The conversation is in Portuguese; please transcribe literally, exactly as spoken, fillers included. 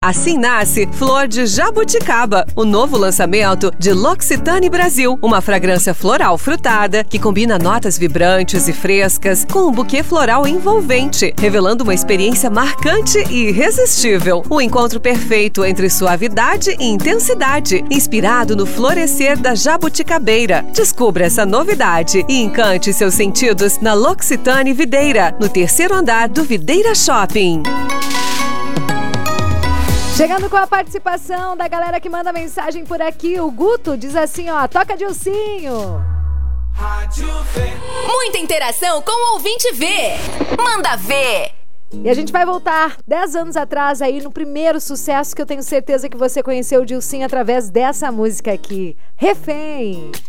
Assim nasce Flor de Jabuticaba, o novo lançamento de L'Occitane Brasil, uma fragrância floral frutada que combina notas vibrantes e frescas com um buquê floral envolvente, revelando uma experiência marcante e irresistível. Um encontro perfeito entre suavidade e intensidade, inspirado no florescer da jabuticabeira. Descubra essa novidade e encante seus sentidos na L'Occitane Videira, no terceiro andar do Videira Shopping. Chegando com a participação da galera que manda mensagem por aqui, o Guto diz assim, ó, toca Dilcinho. Muita interação com o ouvinte V. Manda ver. E a gente vai voltar dez anos atrás aí no primeiro sucesso que eu tenho certeza que você conheceu o Dilcinho através dessa música aqui, Refém.